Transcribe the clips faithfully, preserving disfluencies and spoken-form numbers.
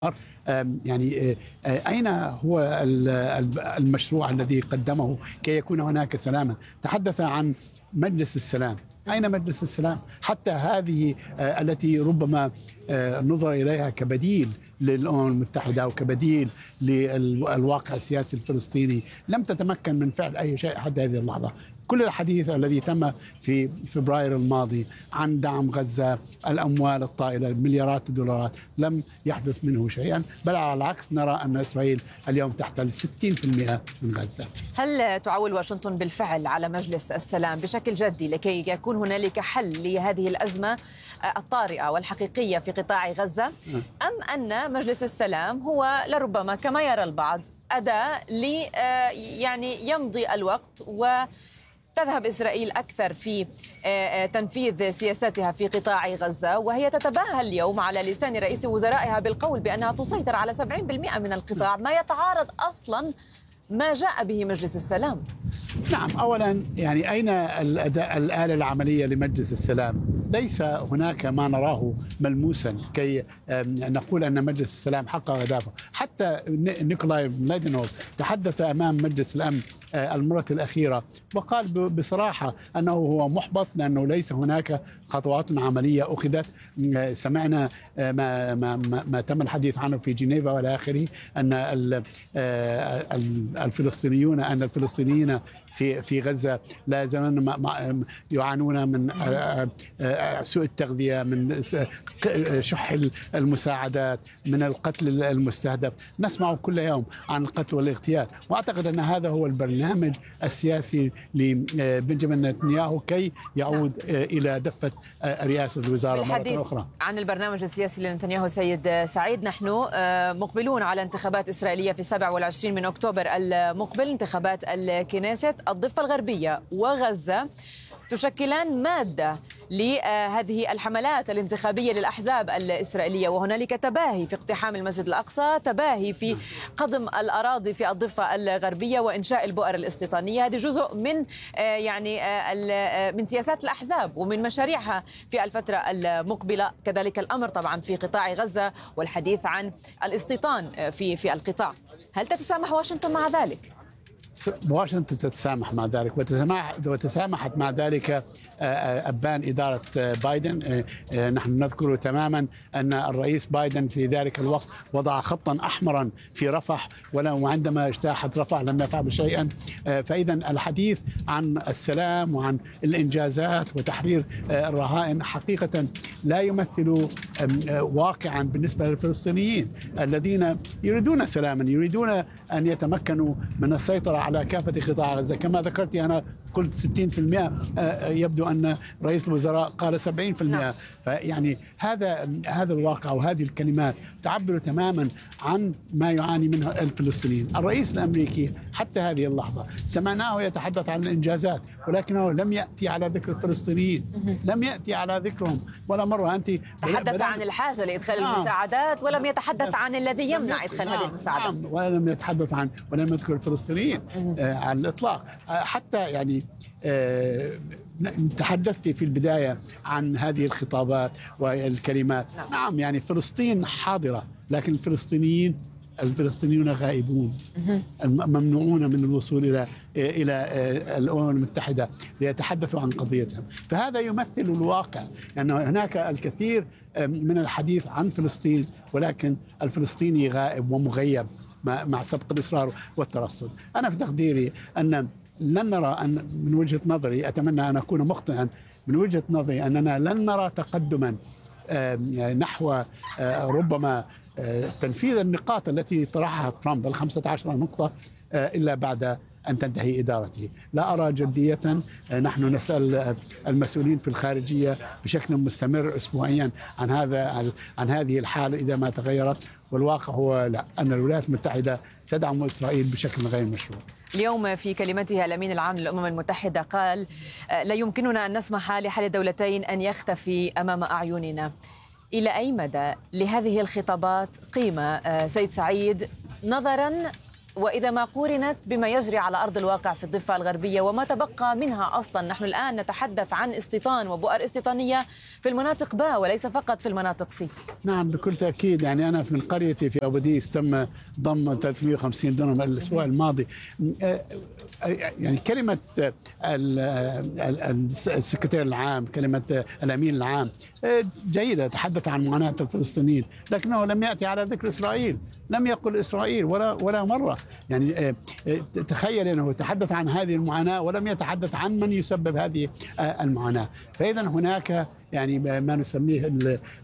يعني أين هو المشروع الذي قدمه كي يكون هناك سلاما؟ تحدث عن مجلس السلام. أين مجلس السلام؟ حتى هذه التي ربما نظر إليها كبديل للأمم المتحدة أو كبديل للواقع السياسي الفلسطيني لم تتمكن من فعل أي شيء حتى هذه اللحظة. كل الحديث الذي تم في فبراير الماضي عن دعم غزة، الأموال الطائلة، مليارات الدولارات، لم يحدث منه شيئا، بل على العكس نرى أن إسرائيل اليوم تحتل ستين بالمئة من غزة. هل تعول واشنطن بالفعل على مجلس السلام بشكل جدي لكي يكون هنالك حل لهذه الأزمة الطارئة والحقيقية في قطاع غزة، أم أن مجلس السلام هو لربما كما يرى البعض أداة لي يعني يمضي الوقت و تذهب إسرائيل أكثر في تنفيذ سياساتها في قطاع غزة، وهي تتباهى اليوم على لسان رئيس وزرائها بالقول بأنها تسيطر على سبعين بالمئة من القطاع، ما يتعارض أصلا ما جاء به مجلس السلام؟ نعم، أولا يعني أين الآلة العملية لمجلس السلام؟ ليس هناك ما نراه ملموسا كي نقول أن مجلس السلام حقق أهدافه. حتى نيكولاي ميدانوف تحدث أمام مجلس الأمن المرة الأخيرة وقال بصراحة أنه هو محبط لأنه ليس هناك خطوات عملية أخذت. سمعنا ما, ما, ما تم الحديث عنه في جنيفا والى آخره، أن الفلسطينيون أن الفلسطينيين في في غزة لا يزالون يعانون من سوء التغذية، من شح المساعدات، من القتل المستهدف. نسمع كل يوم عن القتل والاغتيال، وأعتقد أن هذا هو البرنامج السياسي لبنجامين نتنياهو كي يعود إلى دفة رئاسة الوزراء مرة أخرى. عن البرنامج السياسي لنتنياهو سيد سعيد، نحن مقبلون على انتخابات إسرائيلية في السابع والعشرين من أكتوبر المقبل، انتخابات الكنيست. الضفة الغربية وغزة تشكلان مادة لهذه الحملات الانتخابية للأحزاب الإسرائيلية، وهنالك تباهي في اقتحام المسجد الأقصى، تباهي في قضم الأراضي في الضفة الغربية وإنشاء البؤر الاستيطانية. هذه جزء من يعني من سياسات الأحزاب ومن مشاريعها في الفترة المقبلة. كذلك الأمر طبعا في قطاع غزة والحديث عن الاستيطان في في القطاع. هل تتسامح واشنطن مع ذلك؟ واشنطن تتسامح مع ذلك، وتسامحت مع ذلك أبان إدارة بايدن. نحن نذكر تماما أن الرئيس بايدن في ذلك الوقت وضع خطا أحمرا في رفح، ولو عندما اجتاحت رفح لم يفعل شيئا. فإذا الحديث عن السلام وعن الإنجازات وتحرير الرهائن حقيقة لا يمثل واقعا بالنسبة للفلسطينيين الذين يريدون سلاما، يريدون أن يتمكنوا من السيطرة على كافة قطاع غزة. كما ذكرت أنا قلت ستين بالمئة، يبدو أن رئيس الوزراء قال سبعين بالمئة. فيعني هذا هذا الواقع وهذه الكلمات تعبر تماما عن ما يعاني منه الفلسطينيين. الرئيس الأمريكي حتى هذه اللحظة سمعناه يتحدث عن الإنجازات، ولكنه لم يأتي على ذكر الفلسطينيين، لم يأتي على ذكرهم ولا مرة. أنت تحدث عن الحاجة لإدخال آه. المساعدات، ولم يتحدث عن الذي يمنع إدخال آه. هذه المساعدات، آه. ولم يتحدث عن ولم يذكر الفلسطينيين آه على الإطلاق. آه حتى يعني آه تحدثت في البداية عن هذه الخطابات والكلمات. نعم, نعم يعني فلسطين حاضرة، لكن الفلسطينيين الفلسطينيون غائبون، ممنوعون من الوصول إلى إلى الأمم المتحدة ليتحدثوا عن قضيتهم. فهذا يمثل الواقع، لأن يعني هناك الكثير من الحديث عن فلسطين، ولكن الفلسطيني غائب ومغيب مع سبق الإصرار والترصد. أنا في تقديري أن لن نرى أن من وجهة نظري، أتمنى أن أكون مخطئا، من وجهة نظري أننا لن نرى تقدما نحو ربما تنفيذ النقاط التي طرحها ترامب الخمسة عشر نقطة إلا بعد أن تنتهي إدارته. لا أرى جدية. نحن نسأل المسؤولين في الخارجية بشكل مستمر أسبوعيا عن هذا عن هذه الحالة إذا ما تغيرت، والواقع هو لا، أن الولايات المتحدة تدعم إسرائيل بشكل غير مشروع. اليوم في كلمته الأمين العام للأمم المتحدة قال: لا يمكننا أن نسمح لحل الدولتين أن يختفي أمام أعيننا. إلى أي مدى لهذه الخطابات قيمة سيد سعيد، نظرا وإذا ما قورنت بما يجري على أرض الواقع في الضفة الغربية وما تبقى منها أصلا. نحن الآن نتحدث عن استيطان وبؤر استيطانية في المناطق با وليس فقط في المناطق سي. نعم بكل تأكيد. يعني أنا من قريتي في أبوديس تم ضم ثلاثمئة وخمسين دونم الأسبوع الماضي. يعني كلمة السكرتير العام، كلمة الأمين العام جيدة، تحدث عن معاناة الفلسطينيين، لكنه لم يأتي على ذكر إسرائيل، لم يقل إسرائيل ولا ولا مرة. يعني تخيل أنه تحدث عن هذه المعاناة ولم يتحدث عن من يسبب هذه المعاناة. فإذا هناك يعني ما نسميه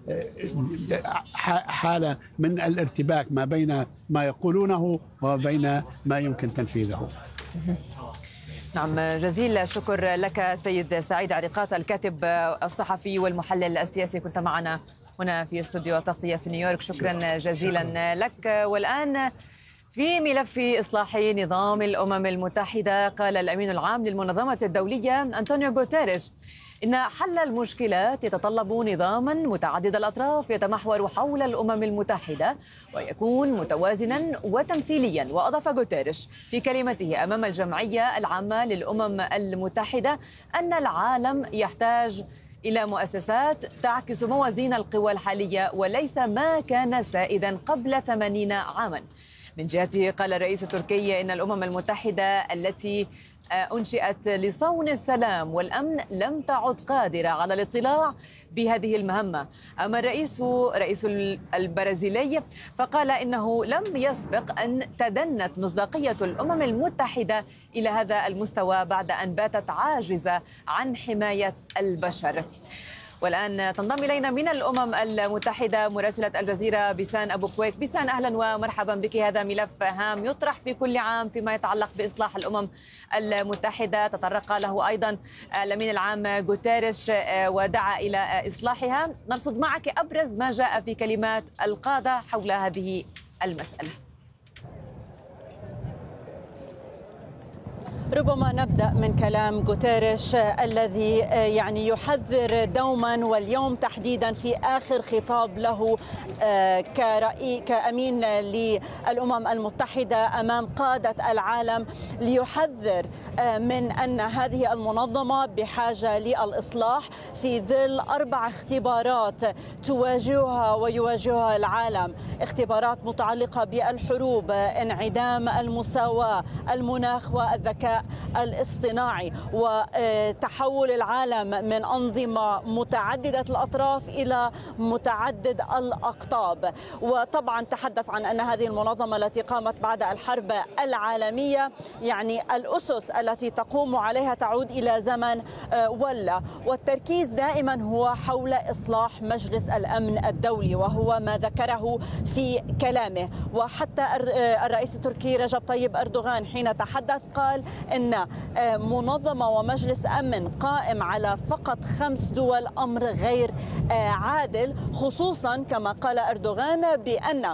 حالة من الارتباك ما بين ما يقولونه وبين ما يمكن تنفيذه. نعم، جزيل الشكر لك سيد سعيد عريقات، الكاتب الصحفي والمحلل السياسي، كنت معنا هنا في استوديو تغطية في نيويورك. شكرا جزيلا لك. والآن في ملف إصلاح نظام الأمم المتحدة، قال الأمين العام للمنظمة الدولية أنطونيو غوتيريش إن حل المشكلات يتطلب نظاما متعدد الأطراف يتمحور حول الأمم المتحدة ويكون متوازنا وتمثيليا. وأضاف غوتيريش في كلمته أمام الجمعية العامة للأمم المتحدة أن العالم يحتاج إلى مؤسسات تعكس موازين القوى الحالية وليس ما كان سائدا قبل ثمانين عاما. من جهته قال الرئيس التركي إن الأمم المتحدة التي أنشئت لصون السلام والأمن لم تعد قادرة على الاطلاع بهذه المهمة. أما الرئيس رئيس البرازيلي فقال إنه لم يسبق أن تدنت مصداقية الأمم المتحدة إلى هذا المستوى بعد أن باتت عاجزة عن حماية البشر. والآن تنضم إلينا من الأمم المتحدة مراسلة الجزيرة بيسان أبو كويك. بيسان، أهلا ومرحبا بك. هذا ملف هام يطرح في كل عام فيما يتعلق بإصلاح الأمم المتحدة، تطرق له أيضا الأمين العام غوتيريش ودعا إلى إصلاحها. نرصد معك أبرز ما جاء في كلمات القادة حول هذه المسألة. ربما نبدأ من كلام غوتيريش الذي يعني يحذر دوما واليوم تحديدا في آخر خطاب له كرئي كأمين للأمم المتحدة أمام قادة العالم، ليحذر من أن هذه المنظمة بحاجة للإصلاح في ظل أربع اختبارات تواجهها ويواجهها العالم. اختبارات متعلقة بالحروب، انعدام المساواة، المناخ والذكاء الاصطناعي، وتحول العالم من أنظمة متعددة الأطراف إلى متعدد الأقطاب. وطبعا تحدث عن أن هذه المنظمة التي قامت بعد الحرب العالمية يعني الأسس التي تقوم عليها تعود إلى زمن ولا، والتركيز دائما هو حول إصلاح مجلس الأمن الدولي، وهو ما ذكره في كلامه. وحتى الرئيس التركي رجب طيب أردوغان حين تحدث قال إن منظمة ومجلس أمن قائم على فقط خمس دول أمر غير عادل، خصوصا كما قال أردوغان بأن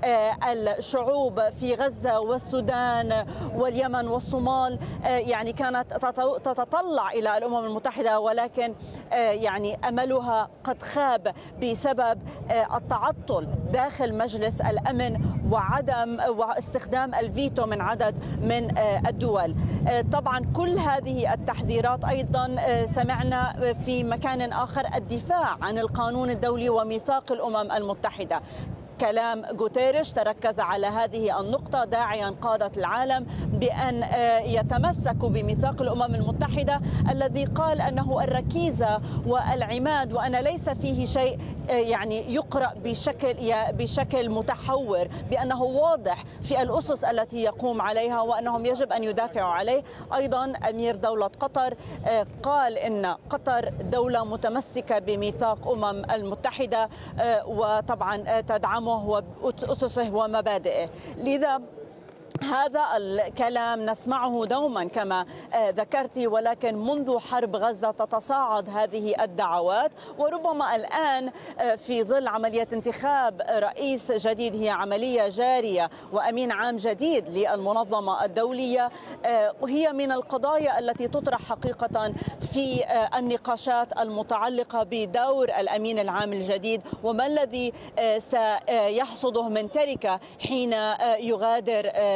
الشعوب في غزة والسودان واليمن والصومال يعني كانت تتطلع إلى الأمم المتحدة، ولكن يعني أملها قد خاب بسبب التعطل داخل مجلس الأمن وعدم واستخدام الفيتو من عدد من الدول. طبعا كل هذه التحذيرات أيضا سمعنا في مكان آخر الدفاع عن القانون الدولي وميثاق الأمم المتحدة. كلام غوتيريش تركز على هذه النقطة داعيا قادة العالم بأن يتمسكوا بميثاق الأمم المتحدة الذي قال أنه الركيزة والعماد وأن ليس فيه شيء يعني يقرأ بشكل بشكل متحور، بأنه واضح في الأسس التي يقوم عليها وأنهم يجب أن يدافعوا عليه. أيضا أمير دولة قطر قال إن قطر دولة متمسكة بميثاق أمم المتحدة وطبعا تدعم وأسسه ومبادئه. لذا هذا الكلام نسمعه دوما كما ذكرت، ولكن منذ حرب غزة تتصاعد هذه الدعوات، وربما الآن في ظل عملية انتخاب رئيس جديد هي عملية جارية وأمين عام جديد للمنظمة الدولية، هي من القضايا التي تطرح حقيقة في النقاشات المتعلقة بدور الأمين العام الجديد وما الذي سيحصده من تركة حين يغادر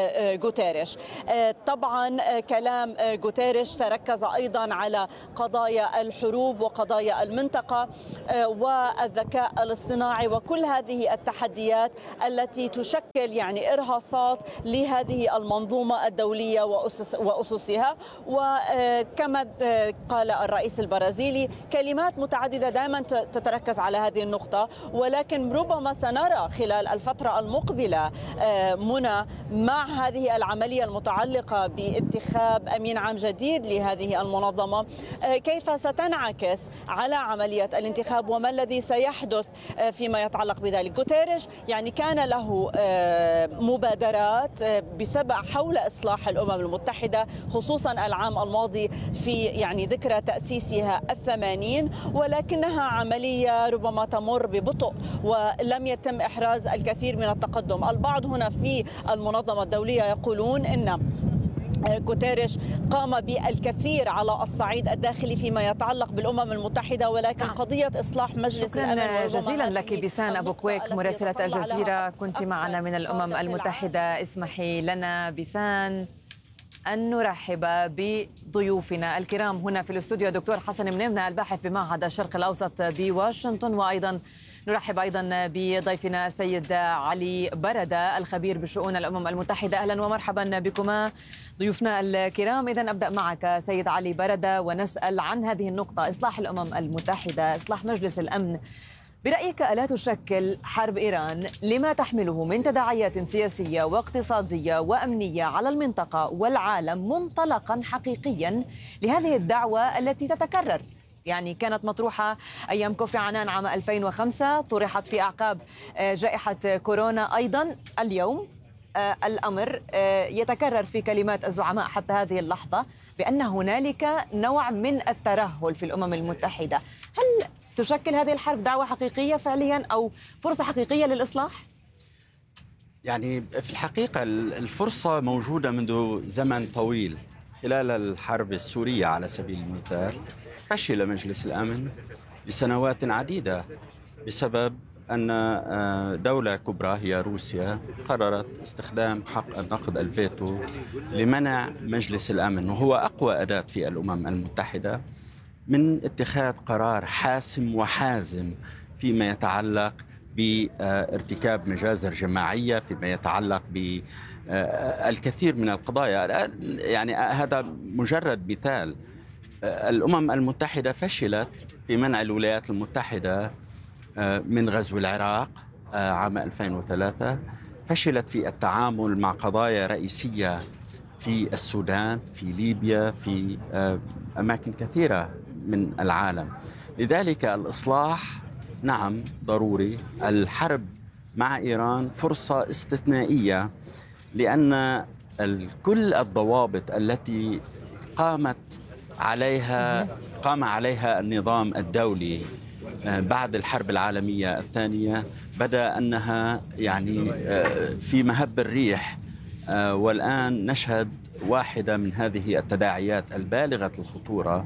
غوتيريش. طبعا كلام غوتيريش تركز أيضا على قضايا الحروب وقضايا المنطقة والذكاء الاصطناعي وكل هذه التحديات التي تشكل يعني إرهاصات لهذه المنظومة الدولية وأسس وأسسها. وكما قال الرئيس البرازيلي كلمات متعددة دائما تتركز على هذه النقطة، ولكن ربما سنرى خلال الفترة المقبلة منى مع هذه العملية المتعلقة بانتخاب أمين عام جديد لهذه المنظمة كيف ستنعكس على عملية الانتخاب وما الذي سيحدث فيما يتعلق بذلك. غوتيريش يعني كان له مبادرات بسبب حول إصلاح الأمم المتحدة خصوصا العام الماضي في يعني ذكرى تأسيسها الثمانين، ولكنها عملية ربما تمر ببطء ولم يتم إحراز الكثير من التقدم. البعض هنا في المنظمة الدولية يقولون إن غوتيريش قام بالكثير على الصعيد الداخلي فيما يتعلق بالأمم المتحدة، ولكن قضية إصلاح مجلس شكرا الأمن جزيلا لك بسان أبو كويك مراسلة الجزيرة، كنت معنا من الأمم المتحدة. اسمحي لنا بسان أن نرحب بضيوفنا الكرام هنا في الاستوديو، دكتور حسن منيمنة الباحث بمعهد الشرق الأوسط بواشنطن، وأيضا نرحب أيضا بضيفنا السيد علي بردة الخبير بشؤون الأمم المتحدة. أهلا ومرحبا بكما ضيوفنا الكرام. إذن أبدأ معك سيد علي بردة ونسأل عن هذه النقطة، إصلاح الأمم المتحدة، إصلاح مجلس الأمن. برأيك ألا تشكل حرب إيران لما تحمله من تداعيات سياسية واقتصادية وأمنية على المنطقة والعالم منطلقا حقيقيا لهذه الدعوة التي تتكرر؟ يعني كانت مطروحة أيام كوفي عنان عام ألفين وخمسة، طرحت في أعقاب جائحة كورونا، أيضا اليوم الأمر يتكرر في كلمات الزعماء حتى هذه اللحظة بأن هنالك نوع من الترهل في الأمم المتحدة. هل تشكل هذه الحرب دعوة حقيقية فعليا أو فرصة حقيقية للإصلاح؟ يعني في الحقيقة الفرصة موجودة منذ زمن طويل. خلال الحرب السورية على سبيل المثال فشل مجلس الأمن لسنوات عديدة بسبب أن دولة كبرى هي روسيا قررت استخدام حق النقد الفيتو لمنع مجلس الأمن، وهو أقوى أداة في الأمم المتحدة من اتخاذ قرار حاسم وحازم فيما يتعلق بارتكاب مجازر جماعية، فيما يتعلق بالكثير من القضايا. يعني هذا مجرد مثال. الأمم المتحدة فشلت في منع الولايات المتحدة من غزو العراق عام ألفين وثلاثة، فشلت في التعامل مع قضايا رئيسية في السودان، في ليبيا، في أماكن كثيرة من العالم. لذلك الإصلاح نعم ضروري. الحرب مع إيران فرصة استثنائية، لأن كل الضوابط التي قامت عليها قام عليها النظام الدولي بعد الحرب العالمية الثانية بدا أنها يعني في مهب الريح، والآن نشهد واحدة من هذه التداعيات البالغة الخطورة،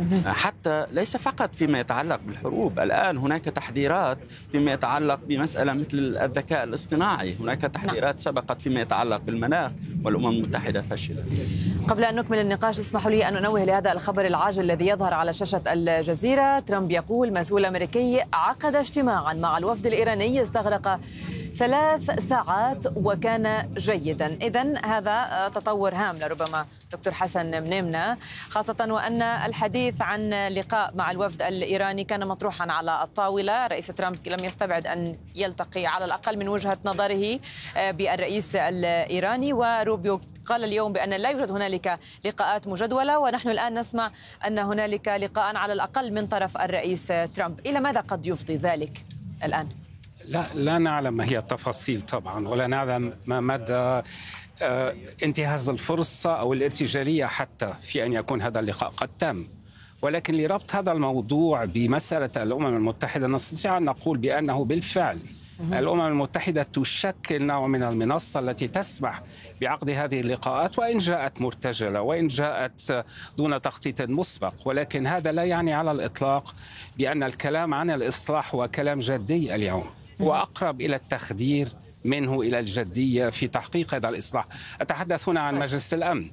حتى ليس فقط فيما يتعلق بالحروب. الآن هناك تحذيرات فيما يتعلق بمسألة مثل الذكاء الاصطناعي، هناك تحذيرات سبقت فيما يتعلق بالمناخ والأمم المتحدة فشلت. قبل أن نكمل النقاش اسمحوا لي أن أنوه لهذا الخبر العاجل الذي يظهر على شاشة الجزيرة. ترامب يقول مسؤول أمريكي عقد اجتماعا مع الوفد الإيراني استغرق ثلاث ساعات وكان جيدا. إذن هذا تطور هام لربما دكتور حسن منيمنة، خاصة وأن الحديث عن لقاء مع الوفد الإيراني كان مطروحا على الطاولة. رئيس ترامب لم يستبعد أن يلتقي على الأقل من وجهة نظره بالرئيس الإيراني، وروبيو قال اليوم بأن لا يوجد هنالك لقاءات مجدولة، ونحن الآن نسمع أن هنالك لقاء على الأقل من طرف الرئيس ترامب. إلى ماذا قد يفضي ذلك الآن؟ لا لا نعلم ما هي التفاصيل طبعا، ولا نعلم ما مدى آه انتهاز الفرصة أو الارتجالية حتى في أن يكون هذا اللقاء قد تم. ولكن لربط هذا الموضوع بمسألة الأمم المتحدة نستطيع أن نقول بأنه بالفعل الأمم المتحدة تشكل نوع من المنصة التي تسمح بعقد هذه اللقاءات، وإن جاءت مرتجلة وإن جاءت دون تخطيط مسبق. ولكن هذا لا يعني على الإطلاق بأن الكلام عن الإصلاح هو كلام جدي اليوم، هو أقرب إلى التخدير منه إلى الجدية في تحقيق هذا الإصلاح. أتحدث هنا عن مجلس الأمن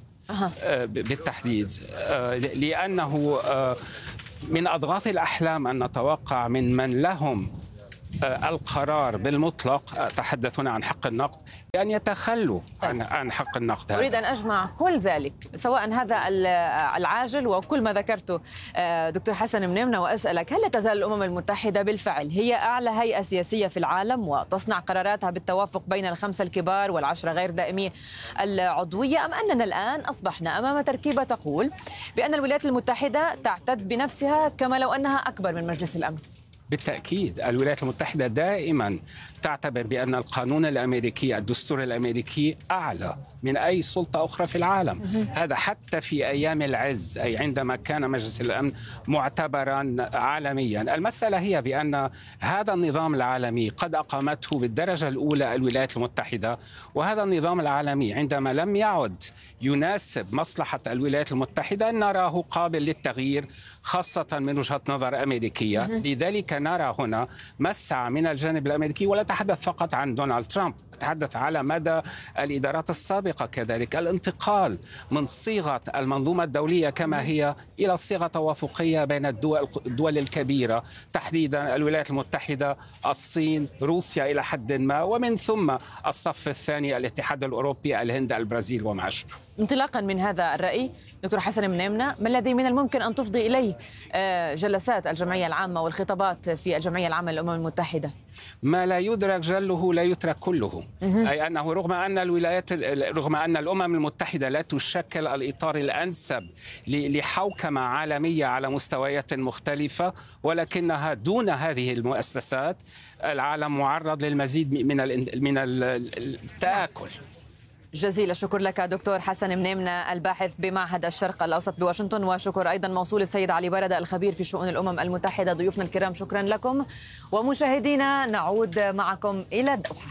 بالتحديد، لأنه من أضغاث الأحلام أن نتوقع من من لهم القرار بالمطلق، تحدث هنا عن حق النقد، بأن يتخلوا عن عن حق النقد. أريد أن أجمع كل ذلك، سواء هذا العاجل وكل ما ذكرته دكتور حسن منيمنة، وأسألك: هل لا تزال الأمم المتحدة بالفعل هي أعلى هيئة سياسية في العالم وتصنع قراراتها بالتوافق بين الخمسة الكبار والعشرة غير دائمي العضوية، أم أننا الآن أصبحنا أمام تركيبة تقول بأن الولايات المتحدة تعتد بنفسها كما لو أنها أكبر من مجلس الأمن؟ بالتأكيد الولايات المتحدة دائما تعتبر بأن القانون الأمريكي، الدستور الأمريكي، أعلى من أي سلطة أخرى في العالم. هذا حتى في أيام العز، أي عندما كان مجلس الأمن معتبرا عالميا. المسألة هي بأن هذا النظام العالمي قد أقامته بالدرجة الأولى الولايات المتحدة، وهذا النظام العالمي عندما لم يعد يناسب مصلحة الولايات المتحدة نراه قابل للتغيير، خاصة من وجهة نظر أمريكية. لذلك نرى هنا مسعى من الجانب الأمريكي، ولا أتحدث فقط عن دونالد ترامب، أتحدث على مدى الإدارات السابقة كذلك، الانتقال من صيغة المنظومة الدولية كما هي إلى صيغة توافقية بين الدول, الدول الكبيرة، تحديدا الولايات المتحدة، الصين، روسيا إلى حد ما، ومن ثم الصف الثاني الاتحاد الأوروبي، الهند، البرازيل وما أشبه. انطلاقا من هذا الرأي دكتور حسن منيمنة، ما الذي من الممكن أن تفضي إليه جلسات الجمعية العامة والخطابات في الجمعية العامة للأمم المتحدة؟ ما لا يدرك جله لا يترك كله. أي أنه رغم أن الولايات رغم أن الأمم المتحدة لا تشكل الإطار الأنسب لحوكمة عالمية على مستويات مختلفة، ولكنها دون هذه المؤسسات العالم معرض للمزيد من من التآكل. جزيل الشكر لك دكتور حسن منيمنة، الباحث بمعهد الشرق الأوسط بواشنطن، وشكر أيضا موصول السيد علي بردة الخبير في شؤون الأمم المتحدة. ضيوفنا الكرام شكرا لكم، ومشاهدينا نعود معكم إلى الدوحة.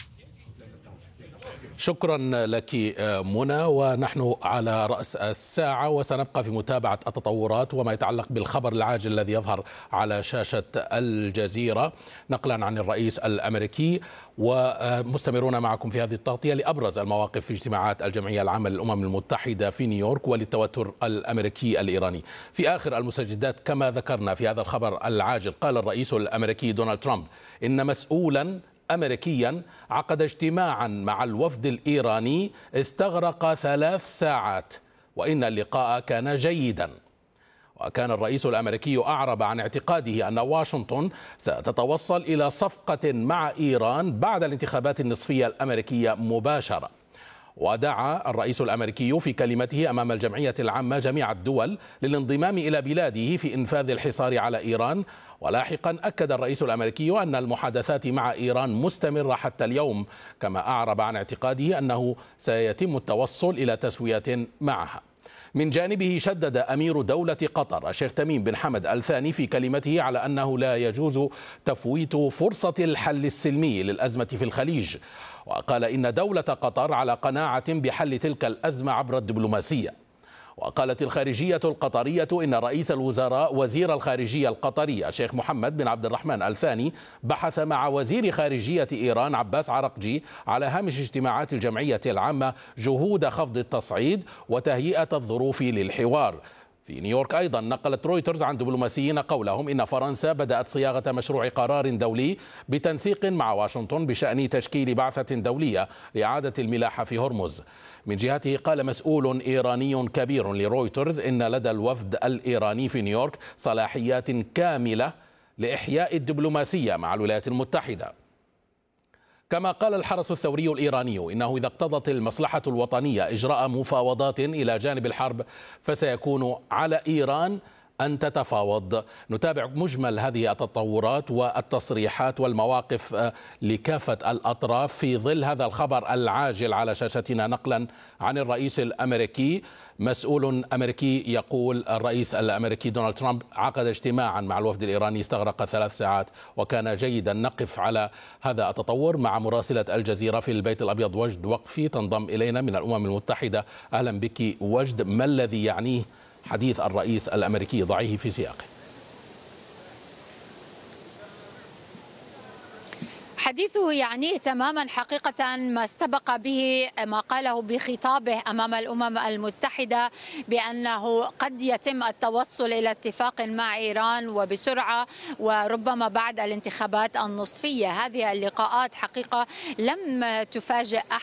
شكرا لك منى، ونحن على رأس الساعة وسنبقى في متابعة التطورات وما يتعلق بالخبر العاجل الذي يظهر على شاشة الجزيرة نقلا عن الرئيس الأمريكي، ومستمرون معكم في هذه التغطية لأبرز المواقف في اجتماعات الجمعية العامة للأمم المتحدة في نيويورك وللتوتر الأمريكي الإيراني. في آخر المستجدات كما ذكرنا في هذا الخبر العاجل، قال الرئيس الأمريكي دونالد ترامب إن مسؤولا أمريكيا عقد اجتماعا مع الوفد الإيراني استغرق ثلاث ساعات وإن اللقاء كان جيدا. وكان الرئيس الأمريكي أعرب عن اعتقاده أن واشنطن ستتوصل إلى صفقة مع إيران بعد الانتخابات النصفية الأمريكية مباشرة. ودعا الرئيس الأمريكي في كلمته أمام الجمعية العامة جميع الدول للانضمام إلى بلاده في إنفاذ الحصار على إيران. ولاحقا أكد الرئيس الأمريكي أن المحادثات مع إيران مستمرة حتى اليوم، كما أعرب عن اعتقاده أنه سيتم التوصل إلى تسوية معها. من جانبه شدد أمير دولة قطر الشيخ تميم بن حمد الثاني في كلمته على أنه لا يجوز تفويت فرصة الحل السلمي للأزمة في الخليج، وقال إن دولة قطر على قناعة بحل تلك الأزمة عبر الدبلوماسية. وقالت الخارجية القطرية إن رئيس الوزراء وزير الخارجية القطري الشيخ محمد بن عبد الرحمن الثاني بحث مع وزير خارجية إيران عباس عرقجي على هامش اجتماعات الجمعية العامة جهود خفض التصعيد وتهيئة الظروف للحوار. في نيويورك أيضا نقلت رويترز عن دبلوماسيين قولهم إن فرنسا بدأت صياغة مشروع قرار دولي بتنسيق مع واشنطن بشأن تشكيل بعثة دولية لإعادة الملاحة في هرمز. من جهته قال مسؤول إيراني كبير لرويترز إن لدى الوفد الإيراني في نيويورك صلاحيات كاملة لإحياء الدبلوماسية مع الولايات المتحدة. كما قال الحرس الثوري الإيراني إنه إذا اقتضت المصلحة الوطنية إجراء مفاوضات إلى جانب الحرب فسيكون على إيران أن تتفاوض. نتابع مجمل هذه التطورات والتصريحات والمواقف لكافة الأطراف في ظل هذا الخبر العاجل على شاشتنا نقلا عن الرئيس الأمريكي. مسؤول أمريكي يقول الرئيس الأمريكي دونالد ترامب عقد اجتماعا مع الوفد الإيراني استغرق ثلاث ساعات وكان جيدا. نقف على هذا التطور مع مراسلة الجزيرة في البيت الأبيض وجد وقفي تنضم إلينا من الأمم المتحدة. أهلا بك وجد، ما الذي يعنيه حديث الرئيس الأمريكي؟ ضعيه في سياقه. حديثه يعني تماما حقيقة ما استبق به ما قاله بخطابه أمام الأمم المتحدة بأنه قد يتم التوصل إلى اتفاق مع إيران وبسرعة وربما بعد الانتخابات النصفية. هذه اللقاءات حقيقة لم تفاجئ أحد